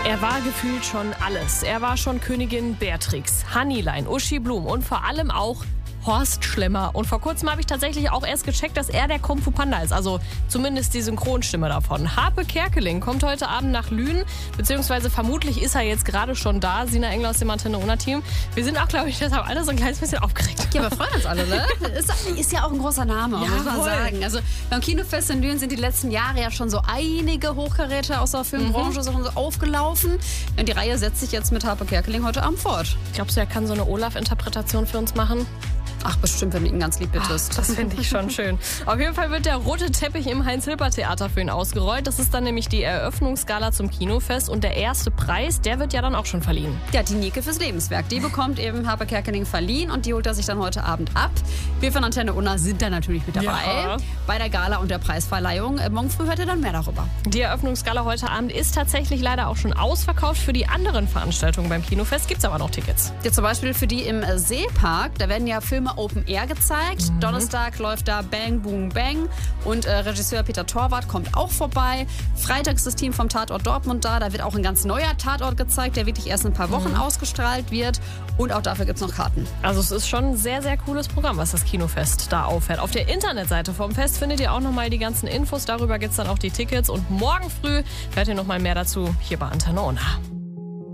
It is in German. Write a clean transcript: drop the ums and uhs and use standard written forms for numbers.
Er war gefühlt schon alles. Er war schon Königin Beatrix, Honeylein, Uschi Blum und vor allem auch Horst Schlemmer. Und vor kurzem habe ich tatsächlich auch erst gecheckt, dass er der Kung Fu Panda ist. Also zumindest die Synchronstimme davon. Harpe Kerkeling kommt heute Abend nach Lünen, beziehungsweise vermutlich ist er jetzt gerade schon da. Sina Engler aus dem Antenne Ona Team. Wir sind auch, glaube ich, deshalb alle so ein kleines bisschen aufgeregt. Ja, wir freuen uns alle, ne? Ist ja auch ein großer Name, muss man sagen. Also beim Kinofest in Lünen sind die letzten Jahre ja schon so einige Hochkaräter aus der Filmbranche so aufgelaufen. Und die Reihe setzt sich jetzt mit Harpe Kerkeling heute Abend fort. Glaubst du, er kann so eine Olaf-Interpretation für uns machen? Ach, bestimmt, wenn du ihn ganz lieb bittest. Das finde ich schon schön. Auf jeden Fall wird der rote Teppich im Heinz-Hilper-Theater für ihn ausgerollt. Das ist dann nämlich die Eröffnungsgala zum Kinofest. Und der erste Preis, der wird ja dann auch schon verliehen. Ja, die Nike fürs Lebenswerk. Die bekommt eben Harpe Kerkeling verliehen und die holt er sich dann heute Abend ab. Wir von Antenne Unna sind da natürlich mit dabei. Bei der Gala und der Preisverleihung. Morgen früh hört ihr dann mehr darüber. Die Eröffungsgala heute Abend ist tatsächlich leider auch schon ausverkauft. Für die anderen Veranstaltungen beim Kinofest gibt es aber noch Tickets. Ja, zum Beispiel für die im Seepark. Da werden ja Filme Open Air gezeigt. Donnerstag läuft da Bang Boom Bang und Regisseur Peter Torwart kommt auch vorbei. Freitag ist das Team vom Tatort Dortmund da. Da wird auch ein ganz neuer Tatort gezeigt, der wirklich erst in ein paar Wochen ausgestrahlt wird. Und auch dafür gibt es noch Karten. Also es ist schon ein sehr, sehr cooles Programm, was das Kinofest da auffährt. Auf der Internetseite vom Fest findet ihr auch nochmal die ganzen Infos. Darüber gibt es dann auch die Tickets. Und morgen früh hört ihr nochmal mehr dazu hier bei Antenne Unna.